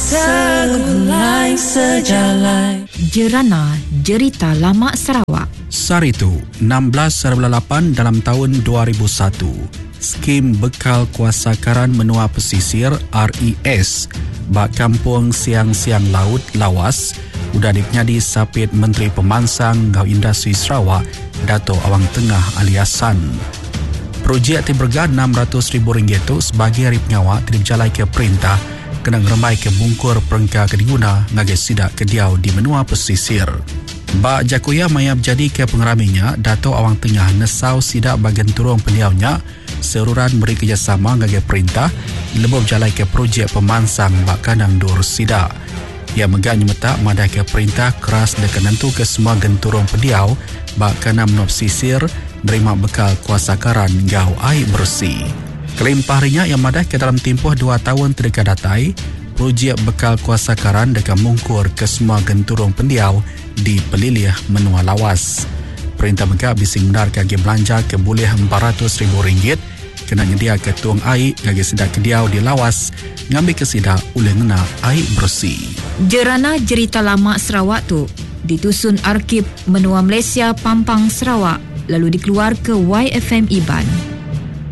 segulai sejalan. Jerana Jerita Lama Sarawak. Saritu 16/8 dalam tahun 2001. Skim Bekal Kuasakaran Menua Pesisir RES bak Kampung Siang-Siang Laut Lawas udah dipenyadi sapit Menteri Pemansang Gau Industri Sarawak Dato' Awang Tengah Aliasan. Projek Tiberga RM600,000 tu sebagai hari pengawak tidak berjalan ke perintah kena ngeremai ke bungkur perengka kediguna ngagai sidak kediau di menua pesisir. Bak Jakuya maya berjadi ke pengeraminya, Dato' Awang Tengah nesau sidak bagian turung pendiaunya seruran beri kerjasama ngagai perintah lebih berjalan ke projek pemansang bak kandang dur sidak. Ia megaknya metak madah ke perintah keras dekat nentu ke semua genturung pendiau bak kandang menua pesisir nerima bekal kuasakaran gau air bersih. Kelimpah harinya yang madah ke dalam tempoh 2 tahun terdekat datai, projek bekal kuasakaran dekat mungkur ke semua genturung pendiau di pelilih menua lawas. Perintah megak bising benar kaki belanja ke boleh RM400,000 kena nyedia ke tuang air kaki sidak kediau di lawas ngambil ke sidak oleh ngena air bersih. Jerana Jerita Lama Sarawak tu ditusun Arkib Menua Malaysia Pampang Sarawak lalu dikeluar ke YFM Iban.